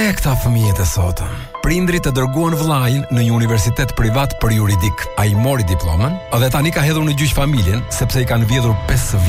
këta fëmijët e sotëm. Prindrit e dërguan vllajin në një universitet privat për juridik. Ai mori diplomën dhe tani ka hedhur në gjyq familjen sepse i kanë vjedhur 5 vjet